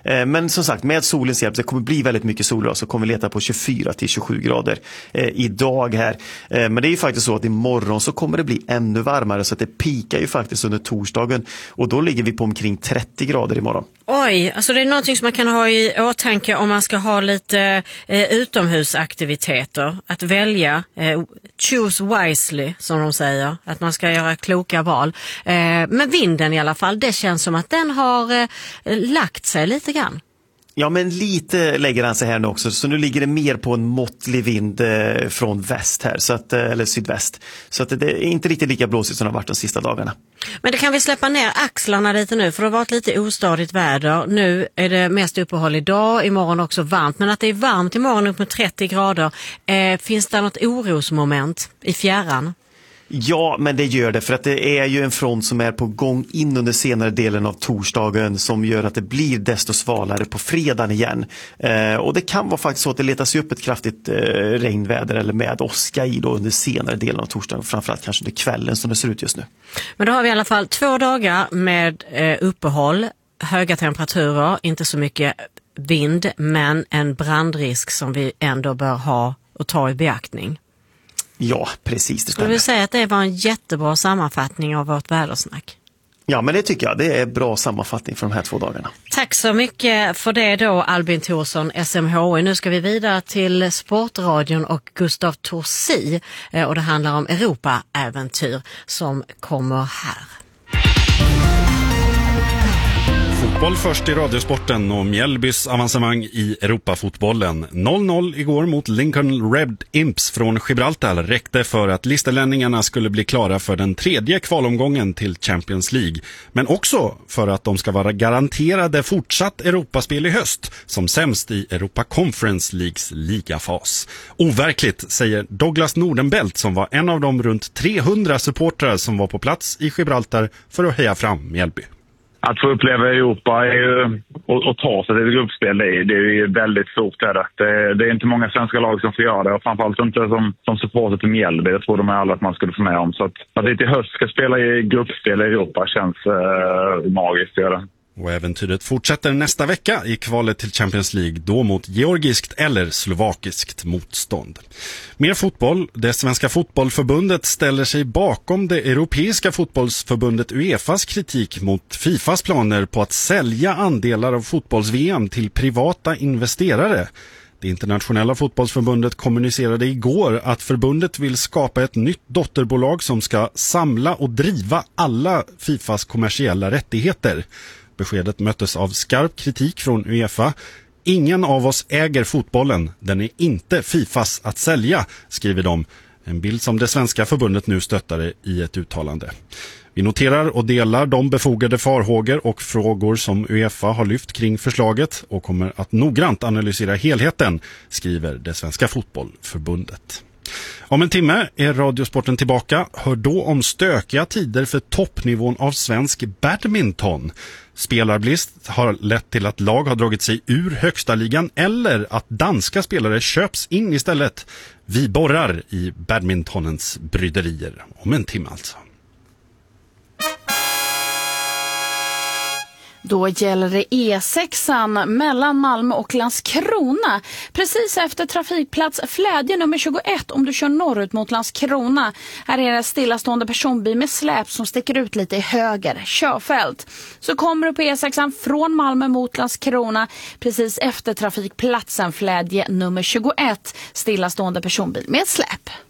Men som sagt, med solens hjälp, det kommer bli väldigt mycket sol idag, så kommer vi leta på 24-27 grader idag här. Men det är ju faktiskt så att imorgon så kommer det bli ännu varmare, så att det pikar ju faktiskt under torsdagen, och då ligger vi på omkring 30 grader imorgon. Oj, alltså det är någonting som man kan ha i åtanke om man ska ha lite utomhusaktiviteter. Att välja, choose wisely som de säger, att man ska göra kloka val. Men vinden i alla fall, det känns som att den har lagt sig lite grann. Ja, men lite lägger han sig här nu också, så nu ligger det mer på en måttlig vind från väst här, så att, eller sydväst. Så att det är inte riktigt lika blåsigt som det har varit de sista dagarna. Men det kan vi släppa ner axlarna lite nu, för det har varit lite ostadigt väder. Nu är det mest uppehåll idag, imorgon också varmt. Men att det är varmt imorgon upp med 30 grader, finns det något orosmoment i fjärran? Ja, men det gör det, för att det är ju en front som är på gång in under senare delen av torsdagen, som gör att det blir desto svalare på fredagen igen. Och det kan vara faktiskt så att det letar sig upp ett kraftigt regnväder eller med åska i då under senare delen av torsdagen, framförallt kanske under kvällen som det ser ut just nu. Men då har vi i alla fall 2 dagar med uppehåll, höga temperaturer, inte så mycket vind, men en brandrisk som vi ändå bör ha och ta i beaktning. Ja, precis, det stämmer. Jag vill säga att det var en jättebra sammanfattning av vårt vädersnack. Ja, men det tycker jag. Det är bra sammanfattning för de här 2 dagarna. Tack så mycket för det då, Albin Thorsson, SMHI. Nu ska vi vidare till Sportradion och Gustav Torsi. Och det handlar om Europa-äventyr som kommer här. Fotboll först i Radiosporten och Mjällbys avancemang i Europafotbollen. 0-0 igår mot Lincoln Red Imps från Gibraltar räckte för att listelänningarna skulle bli klara för den 3:e kvalomgången till Champions League. Men också för att de ska vara garanterade fortsatt Europaspel i höst, som sämst i Europa Conference Leagues ligafas. Overkligt, säger Douglas Nordenbelt, som var en av de runt 300 supportrar som var på plats i Gibraltar för att heja fram Mjällby. Att få uppleva Europa och ta sig till gruppspel, det är ju väldigt stort. Det är inte många svenska lag som får göra det, och framförallt inte som supporter till Mjällby. Det tror de alla att man skulle få med om. Så att det till höst ska spela i gruppspel i Europa känns magiskt. Gör det. Och äventyret fortsätter nästa vecka i kvalet till Champions League, då mot georgiskt eller slovakiskt motstånd. Mer fotboll. Det svenska fotbollförbundet ställer sig bakom det europeiska fotbollsförbundet UEFAs kritik mot FIFAs planer på att sälja andelar av fotbolls-VM till privata investerare. Det internationella fotbollsförbundet kommunicerade igår att förbundet vill skapa ett nytt dotterbolag som ska samla och driva alla FIFAs kommersiella rättigheter. Beskedet möttes av skarp kritik från UEFA. Ingen av oss äger fotbollen, den är inte FIFAs att sälja, skriver de. En bild som det svenska förbundet nu stöttade i ett uttalande. Vi noterar och delar de befogade farhågor och frågor som UEFA har lyft kring förslaget och kommer att noggrant analysera helheten, skriver det svenska fotbollförbundet. Om en timme är Radiosporten tillbaka. Hör då om stökiga tider för toppnivån av svensk badminton. Spelarbrist har lett till att lag har dragit sig ur högsta ligan eller att danska spelare köps in istället. Vi borrar i badmintonens bryderier. Om en timme alltså. Då gäller det E6 mellan Malmö och Landskrona. Precis efter trafikplats Flädje nummer 21 om du kör norrut mot Landskrona. Här är det stillastående personbil med släp som sticker ut lite i höger körfält. Så kommer du på E6 från Malmö mot Landskrona precis efter trafikplatsen Flädje nummer 21. Stillastående personbil med släp.